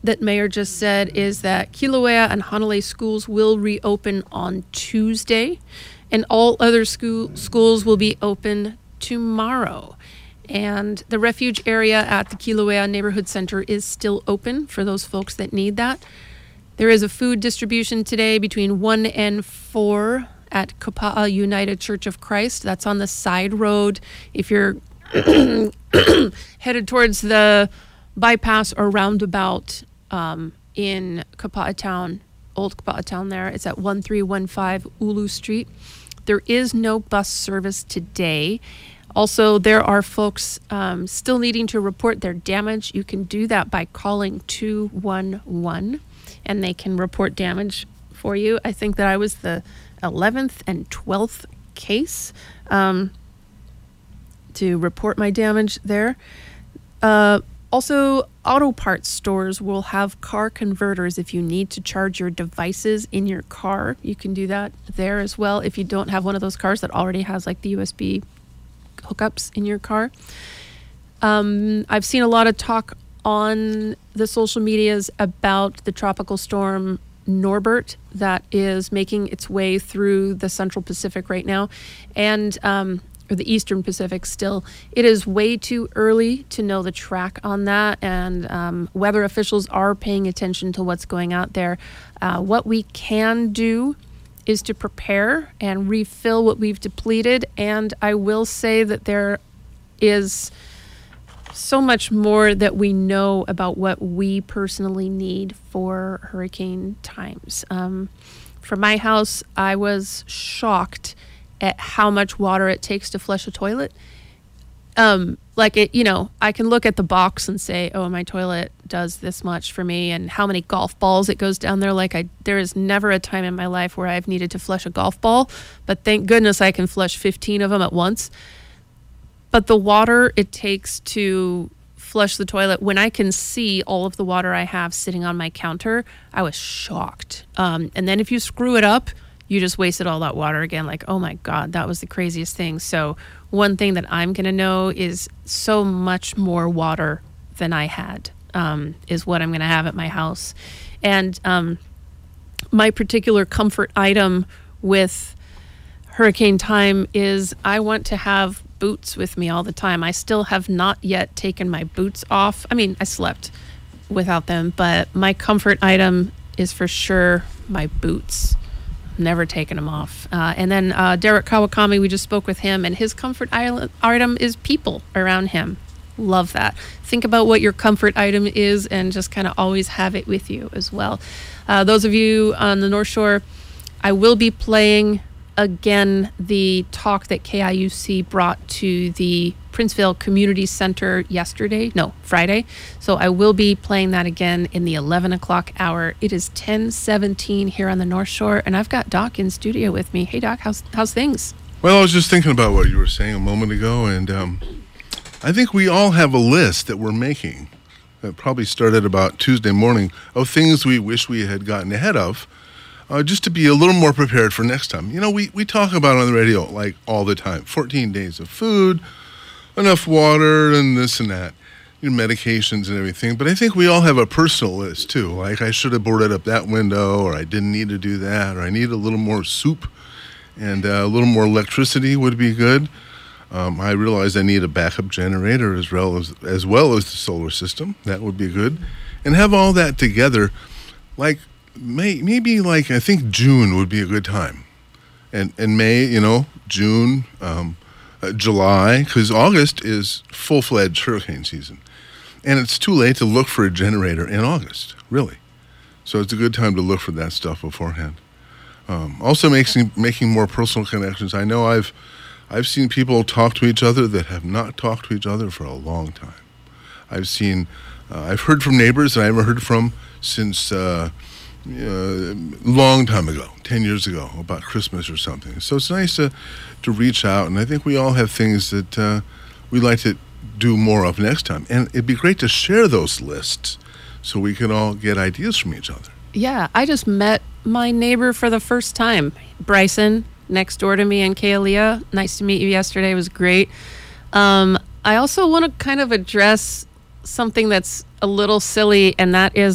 that Mayor just said is that Kilauea and Hanalei schools will reopen on Tuesday, and all other schools will be open tomorrow. And the refuge area at the Kilauea Neighborhood Center is still open for those folks that need that. There is a food distribution today between 1 and 4 at Kapa'a United Church of Christ. That's on the side road. If you're headed towards the bypass or roundabout in Kapa'a Town, Old Kapa'a Town there, it's at 1315 Ulu Street. There is no bus service today. Also, there are folks still needing to report their damage. You can do that by calling 211, and they can report damage for you. I think that I was the 11th and 12th case to report my damage there. Also, auto parts stores will have car converters if you need to charge your devices in your car. You can do that there as well if you don't have one of those cars that already has like the USB hookups in your car. I've seen a lot of talk on the social medias about the tropical storm Norbert that is making its way through the Central Pacific right now, and or the Eastern Pacific still. It is way too early to know the track on that, and weather officials are paying attention to what's going out there. What we can do is to prepare and refill what we've depleted, and I will say that there is so much more that we know about what we personally need for hurricane times. For my house, I was shocked at how much water it takes to flush a toilet. I can look at the box and say, oh, my toilet does this much for me, and how many golf balls it goes down there. There is never a time in my life where I've needed to flush a golf ball, but thank goodness I can flush 15 of them at once. But the water it takes to flush the toilet, when I can see all of the water I have sitting on my counter, I was shocked. And then if you screw it up, you just wasted all that water again. Like, oh my God, that was the craziest thing. So one thing that I'm going to know is so much more water than I had is what I'm going to have at my house. And my particular comfort item with hurricane time is I want to have boots with me all the time. I still have not yet taken my boots off. I mean, I slept without them, but my comfort item is for sure my boots. Never taken them off. And then Derek Kawakami, we just spoke with him, and his comfort item is people around him. Love that. Think about what your comfort item is and just kind of always have it with you as well. Those of you on the North Shore, I will be playing again the talk that KIUC brought to the Princeville Community Center Friday. So I will be playing that again in the 11 o'clock hour. It is 10:17 here on the North Shore, and I've got Doc in studio with me. Hey, Doc, how's things? Well, I was just thinking about what you were saying a moment ago, and I think we all have a list that we're making. It probably started about Tuesday morning of things we wish we had gotten ahead of, just to be a little more prepared for next time. You know, we talk about on the radio like all the time, 14 days of food, enough water, and this and that, medications and everything. But I think we all have a personal list too. Like, I should have boarded up that window, or I didn't need to do that, or I need a little more soup, and a little more electricity would be good. I realize I need a backup generator as well as the solar system. That would be good. And have all that together, like maybe like I think June would be a good time. And May, June, July, because August is full-fledged hurricane season. And it's too late to look for a generator in August, really. So it's a good time to look for that stuff beforehand. Also making more personal connections. I know I've seen people talk to each other that have not talked to each other for a long time. I've heard from neighbors that I haven't heard from since long time ago, 10 years ago, about Christmas or something. So it's nice to reach out, and I think we all have things that we'd like to do more of next time. And it'd be great to share those lists so we can all get ideas from each other. Yeah, I just met my neighbor for the first time, Bryson, next door to me in Kealia. Nice to meet you yesterday. It was great. I also want to kind of address something that's a little silly, and that is